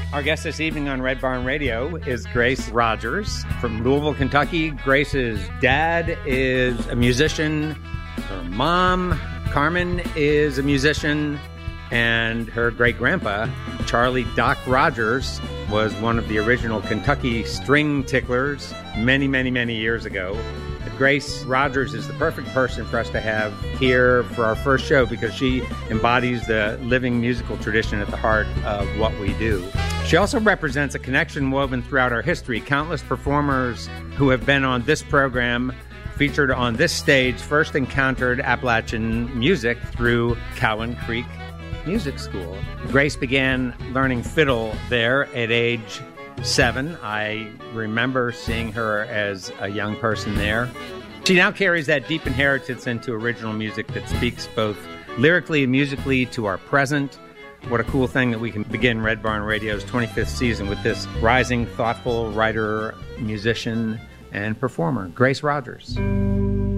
Our guest this evening on Red Barn Radio is Grace Rogers from Louisville, Kentucky. Grace's dad is a musician. Her mom, Carmen, is a musician. And her great-grandpa, Charlie Doc Rogers, was one of the original Kentucky string ticklers many, many, many years ago. Grace Rogers is the perfect person for us to have here for our first show because she embodies the living musical tradition at the heart of what we do. She also represents a connection woven throughout our history. Countless performers who have been on this program, featured on this stage, first encountered Appalachian music through Cowan Creek Music School. Grace began learning fiddle there at age 7. I remember seeing her as a young person there. She now carries that deep inheritance into original music that speaks both lyrically and musically to our present. What a cool thing that we can begin Red Barn Radio's 25th season with this rising, thoughtful writer, musician, and performer, Grace Rogers.